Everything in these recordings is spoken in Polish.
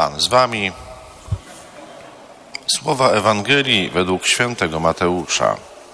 Pan z wami. Słowa Ewangelii według świętego Mateusza.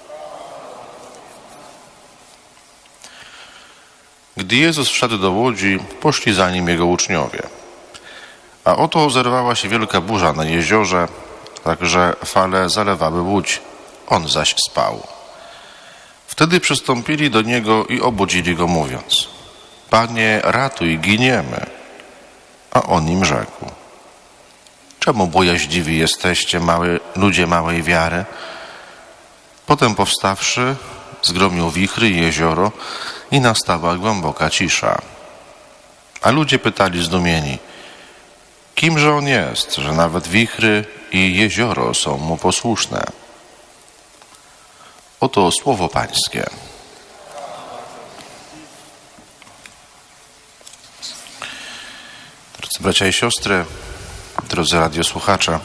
Gdy Jezus wszedł do łodzi, poszli za nim jego uczniowie. A oto zerwała się wielka burza na jeziorze, tak że fale zalewały łódź. On zaś spał. Wtedy przystąpili do niego i obudzili go, mówiąc: Panie, ratuj, giniemy. A on im rzekł: Czemu bojaźliwi jesteście, ludzie małej wiary? Potem powstawszy, zgromił wichry i jezioro i nastała głęboka cisza. A ludzie pytali zdumieni: Kimże on jest, że nawet wichry i jezioro są mu posłuszne? Oto słowo Pańskie. Drodzy bracia i siostry, drodzy radiosłuchacze,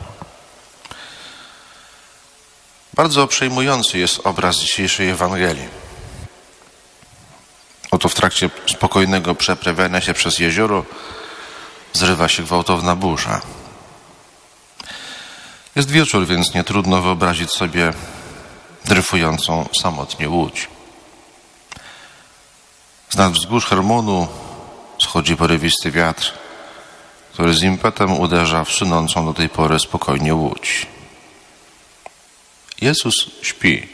bardzo przejmujący jest obraz dzisiejszej Ewangelii. Oto w trakcie spokojnego przeprawiania się przez jezioro zrywa się gwałtowna burza. Jest wieczór, więc nie trudno wyobrazić sobie dryfującą samotnie łódź. Z nad wzgórz Hermonu schodzi porywisty wiatr, który z impetem uderza w sunącą do tej pory spokojnie łódź. Jezus śpi.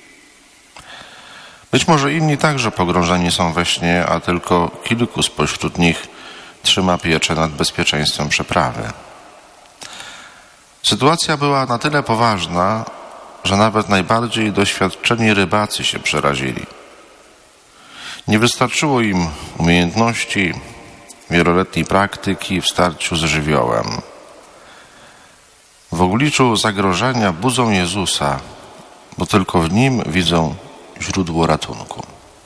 Być może inni także pogrążeni są we śnie, a tylko kilku spośród nich trzyma pieczę nad bezpieczeństwem przeprawy. Sytuacja była na tyle poważna, że nawet najbardziej doświadczeni rybacy się przerazili. Nie wystarczyło im umiejętności, wieloletniej praktyki w starciu z żywiołem. W obliczu zagrożenia budzą Jezusa, bo tylko w Nim widzą źródło ratunku.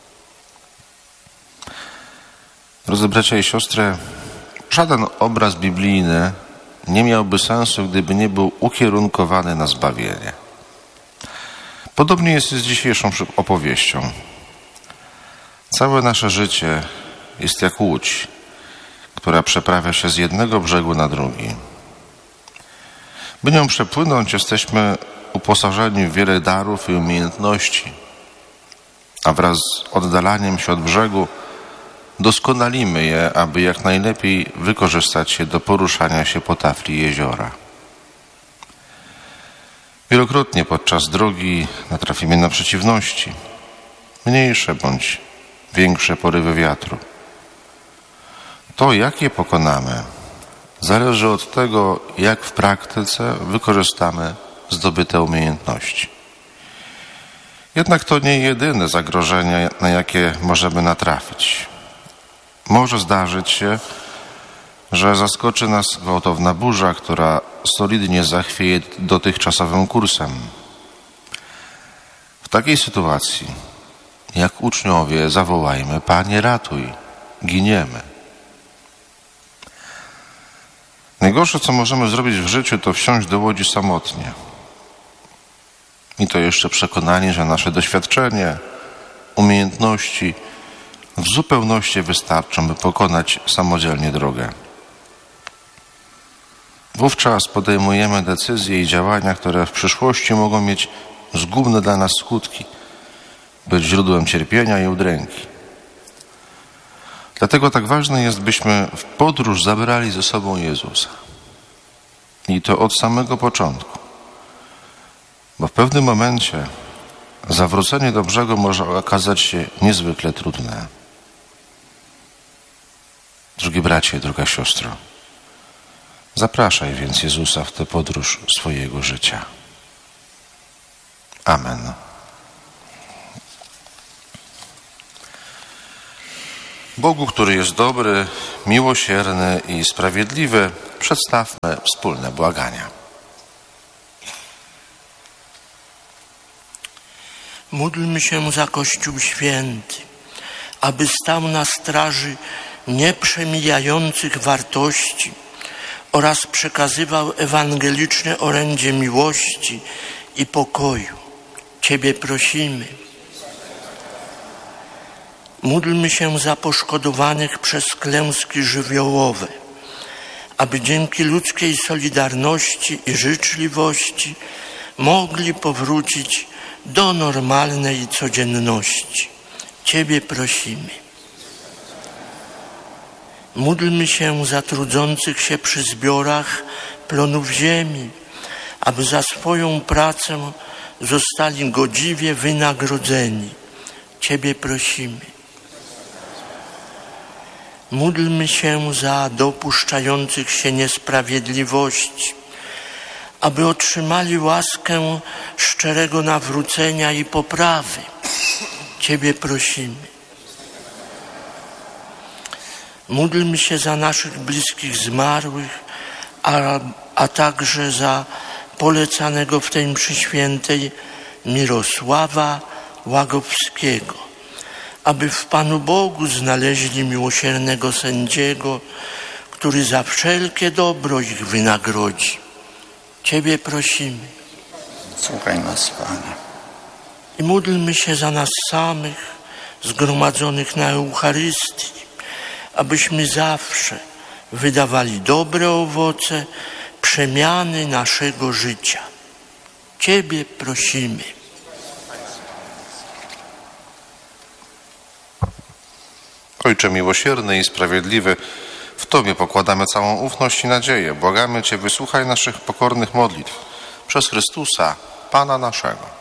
Drodzy bracia i siostry, żaden obraz biblijny nie miałby sensu, gdyby nie był ukierunkowany na zbawienie. Podobnie jest z dzisiejszą opowieścią. Całe nasze życie jest jak łódź, która przeprawia się z jednego brzegu na drugi. By nią przepłynąć, jesteśmy uposażeni w wiele darów i umiejętności, a wraz z oddalaniem się od brzegu doskonalimy je, aby jak najlepiej wykorzystać je do poruszania się po tafli jeziora. Wielokrotnie podczas drogi natrafimy na przeciwności, mniejsze bądź większe porywy wiatru. To, jak je pokonamy, zależy od tego, jak w praktyce wykorzystamy zdobyte umiejętności. Jednak to nie jedyne zagrożenie, na jakie możemy natrafić. Może zdarzyć się, że zaskoczy nas gwałtowna burza, która solidnie zachwieje dotychczasowym kursem. W takiej sytuacji, jak uczniowie, zawołajmy: Panie, ratuj, giniemy. Najgorsze, co możemy zrobić w życiu, to wsiąść do łodzi samotnie. I to jeszcze przekonanie, że nasze doświadczenie, umiejętności w zupełności wystarczą, by pokonać samodzielnie drogę. Wówczas podejmujemy decyzje i działania, które w przyszłości mogą mieć zgubne dla nas skutki, być źródłem cierpienia i udręki. Dlatego tak ważne jest, byśmy w podróż zabrali ze sobą Jezusa. I to od samego początku. Bo w pewnym momencie zawrócenie do brzegu może okazać się niezwykle trudne. Drogi bracie, droga siostro, zapraszaj więc Jezusa w tę podróż swojego życia. Amen. Bogu, który jest dobry, miłosierny i sprawiedliwy, przedstawmy wspólne błagania. Módlmy się za Kościół Święty, aby stał na straży nieprzemijających wartości oraz przekazywał ewangeliczne orędzie miłości i pokoju. Ciebie prosimy. Módlmy się za poszkodowanych przez klęski żywiołowe, aby dzięki ludzkiej solidarności i życzliwości mogli powrócić do normalnej codzienności. Ciebie prosimy. Módlmy się za trudzących się przy zbiorach plonów ziemi, aby za swoją pracę zostali godziwie wynagrodzeni. Ciebie prosimy. Módlmy się za dopuszczających się niesprawiedliwości, aby otrzymali łaskę szczerego nawrócenia i poprawy. Ciebie prosimy. Módlmy się za naszych bliskich zmarłych, a także za polecanego w tej mszy świętej Mirosława Łagowskiego, aby w Panu Bogu znaleźli miłosiernego sędziego, który za wszelkie dobro ich wynagrodzi. Ciebie prosimy. Słuchaj nas, Panie. I módlmy się za nas samych, zgromadzonych na Eucharystii, abyśmy zawsze wydawali dobre owoce przemiany naszego życia. Ciebie prosimy. Ojcze miłosierny i sprawiedliwy, w Tobie pokładamy całą ufność i nadzieję. Błagamy Cię, wysłuchaj naszych pokornych modlitw. Przez Chrystusa, Pana naszego.